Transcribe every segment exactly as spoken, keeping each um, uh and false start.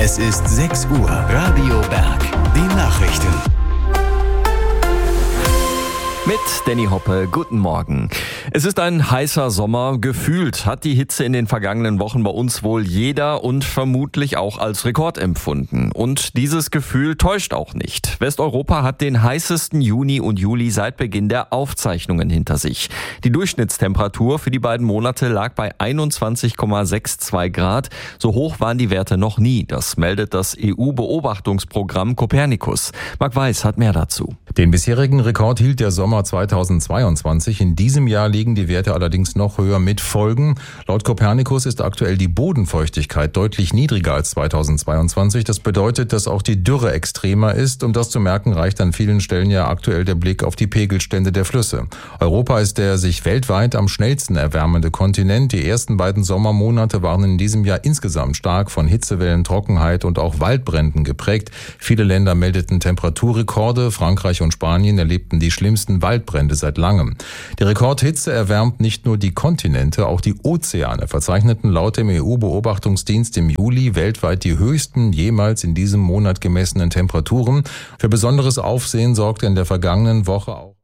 Es ist sechs Uhr. Radio Berg. Die Nachrichten. Mit Danny Hoppe, guten Morgen. Es ist ein heißer Sommer. Gefühlt hat die Hitze in den vergangenen Wochen bei uns wohl jeder und vermutlich auch als Rekord empfunden. Und dieses Gefühl täuscht auch nicht. Westeuropa hat den heißesten Juni und Juli seit Beginn der Aufzeichnungen hinter sich. Die Durchschnittstemperatur für die beiden Monate lag bei einundzwanzig Komma zweiundsechzig Grad. So hoch waren die Werte noch nie. Das meldet das E U-Beobachtungsprogramm Copernicus. Marc Weiß hat mehr dazu. Den bisherigen Rekord hielt der Sommer zweitausendzweiundzwanzig. In diesem Jahr liegen die Werte allerdings noch höher mit Folgen. Laut Copernicus ist aktuell die Bodenfeuchtigkeit deutlich niedriger als zweitausendzweiundzwanzig. Das bedeutet, dass auch die Dürre extremer ist. Um das zu merken, reicht an vielen Stellen ja aktuell der Blick auf die Pegelstände der Flüsse. Europa ist der sich weltweit am schnellsten erwärmende Kontinent. Die ersten beiden Sommermonate waren in diesem Jahr insgesamt stark von Hitzewellen, Trockenheit und auch Waldbränden geprägt. Viele Länder meldeten Temperaturrekorde. Frankreich und Spanien erlebten die schlimmsten Waldbrände seit langem. Die Rekordhitze erwärmt nicht nur die Kontinente, auch die Ozeane verzeichneten laut dem E U-Beobachtungsdienst im Juli weltweit die höchsten jemals in diesem Monat gemessenen Temperaturen. Für besonderes Aufsehen sorgte in der vergangenen Woche auch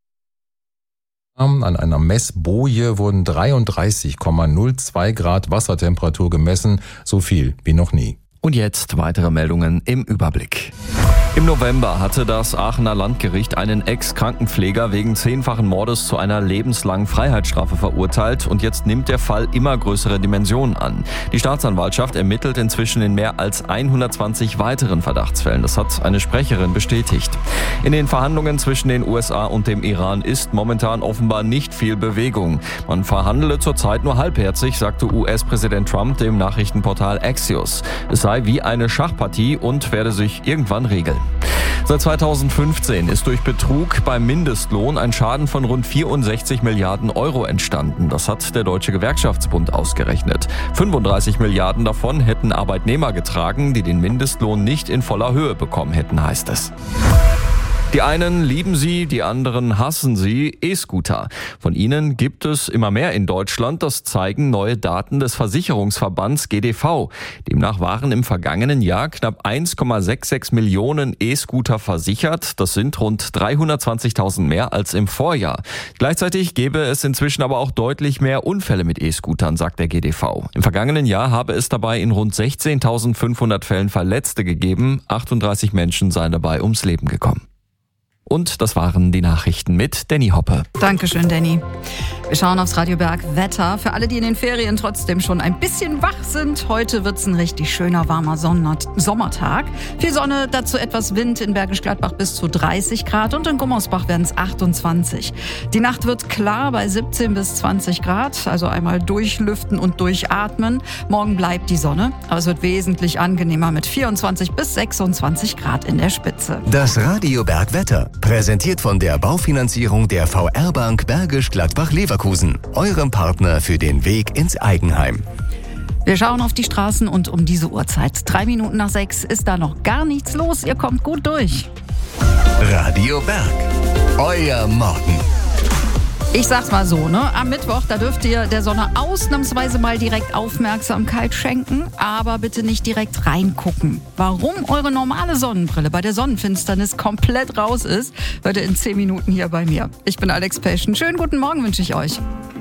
an einer Messboje wurden dreiunddreißig Komma null zwei Grad Wassertemperatur gemessen, so viel wie noch nie. Und jetzt weitere Meldungen im Überblick. Im November hatte das Aachener Landgericht einen Ex-Krankenpfleger wegen zehnfachen Mordes zu einer lebenslangen Freiheitsstrafe verurteilt und jetzt nimmt der Fall immer größere Dimensionen an. Die Staatsanwaltschaft ermittelt inzwischen in mehr als hundertzwanzig weiteren Verdachtsfällen. Das hat eine Sprecherin bestätigt. In den Verhandlungen zwischen den U S A und dem Iran ist momentan offenbar nicht viel Bewegung. Man verhandele zurzeit nur halbherzig, sagte U S-Präsident Trump dem Nachrichtenportal Axios. Es sei wie eine Schachpartie und werde sich irgendwann regeln. Seit zweitausendfünfzehn ist durch Betrug beim Mindestlohn ein Schaden von rund vierundsechzig Milliarden Euro entstanden. Das hat der Deutsche Gewerkschaftsbund ausgerechnet. fünfunddreißig Milliarden davon hätten Arbeitnehmer getragen, die den Mindestlohn nicht in voller Höhe bekommen hätten, heißt es. Die einen lieben sie, die anderen hassen sie, E-Scooter. Von ihnen gibt es immer mehr in Deutschland, das zeigen neue Daten des Versicherungsverbands G D V. Demnach waren im vergangenen Jahr knapp eins Komma sechsundsechzig Millionen E-Scooter versichert. Das sind rund dreihundertzwanzigtausend mehr als im Vorjahr. Gleichzeitig gäbe es inzwischen aber auch deutlich mehr Unfälle mit E-Scootern, sagt der G D V. Im vergangenen Jahr habe es dabei in rund sechzehntausendfünfhundert Fällen Verletzte gegeben. achtunddreißig Menschen seien dabei ums Leben gekommen. Und das waren die Nachrichten mit Danny Hoppe. Dankeschön, Danny. Wir schauen aufs Radio Berg Wetter. Für alle, die in den Ferien trotzdem schon ein bisschen wach sind, heute wird's ein richtig schöner, warmer Sommertag. Viel Sonne, dazu etwas Wind, in Bergisch Gladbach bis zu dreißig Grad und in Gummersbach werden es achtundzwanzig. Die Nacht wird klar bei siebzehn bis zwanzig Grad, also einmal durchlüften und durchatmen. Morgen bleibt die Sonne, aber es wird wesentlich angenehmer mit vierundzwanzig bis sechsundzwanzig Grad in der Spitze. Das Radio Berg Wetter, präsentiert von der Baufinanzierung der V R Bank Bergisch Gladbach-Leverkusen, eurem Partner für den Weg ins Eigenheim. Wir schauen auf die Straßen und um diese Uhrzeit, drei Minuten nach sechs, ist da noch gar nichts los. Ihr kommt gut durch. Radio Berg, euer Morgen. Ich sag's mal so, ne? Am Mittwoch, da dürft ihr der Sonne ausnahmsweise mal direkt Aufmerksamkeit schenken, aber bitte nicht direkt reingucken. Warum eure normale Sonnenbrille bei der Sonnenfinsternis komplett raus ist, hört ihr in zehn Minuten hier bei mir. Ich bin Alex Peschen. Schönen guten Morgen wünsche ich euch.